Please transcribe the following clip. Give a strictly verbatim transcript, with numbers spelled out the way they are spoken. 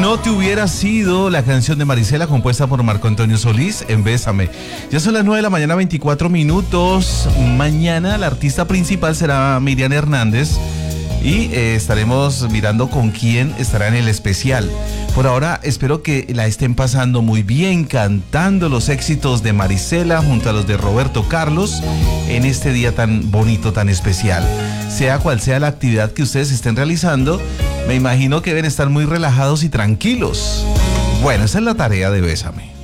no te hubiera sido la canción de Marisela compuesta por Marco Antonio Solís en Bésame. Ya son las nueve de la mañana, veinticuatro minutos. Mañana la artista principal será Miriam Hernández y eh, estaremos mirando con quién estará en el especial. Por ahora espero que la estén pasando muy bien cantando los éxitos de Marisela junto a los de Roberto Carlos en este día tan bonito, tan especial. Sea cual sea la actividad que ustedes estén realizando, me imagino que deben estar muy relajados y tranquilos. Bueno, esa es la tarea de Bésame.